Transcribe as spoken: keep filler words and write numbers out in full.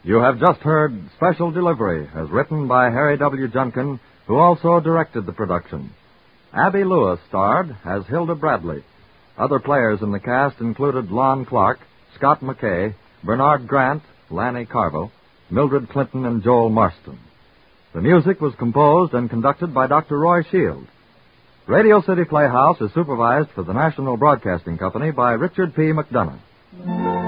You have just heard Special Delivery, as written by Harry W. Junkin, who also directed the production. Abby Lewis starred as Hilda Bradley. Other players in the cast included Lon Clark, Scott McKay, Bernard Grant, Lanny Carville, Mildred Clinton, and Joel Marston. The music was composed and conducted by Doctor Roy Shield. Radio City Playhouse is supervised for the National Broadcasting Company by Richard P. McDonough.